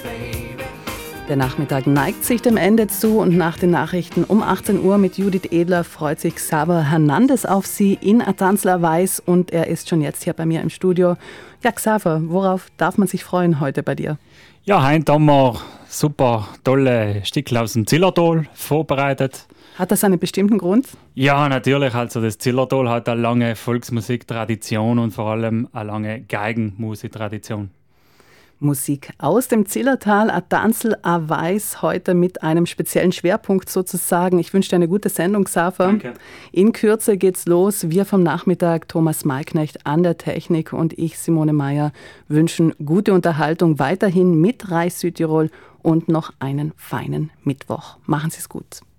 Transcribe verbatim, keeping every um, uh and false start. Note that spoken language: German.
Der Nachmittag neigt sich dem Ende zu und nach den Nachrichten um achtzehn Uhr mit Judith Edler freut sich Xaver Hernandez auf Sie in Atanzler Weiß und er ist schon jetzt hier bei mir im Studio. Ja, Xaver, worauf darf man sich freuen heute bei dir? Ja, heute haben wir super tolle Stücke aus dem Zillertal vorbereitet. Hat das einen bestimmten Grund? Ja, natürlich. Also das Zillertal hat eine lange Volksmusiktradition und vor allem eine lange Geigenmusiktradition. Musik aus dem Zillertal, Atanzl a Weiß, heute mit einem speziellen Schwerpunkt sozusagen. Ich wünsche dir eine gute Sendung, Xaver. Danke. In Kürze geht's los. Wir vom Nachmittag, Thomas Maiknecht an der Technik und ich, Simone Meyer, wünschen gute Unterhaltung weiterhin mit Reich Südtirol und noch einen feinen Mittwoch. Machen Sie es gut.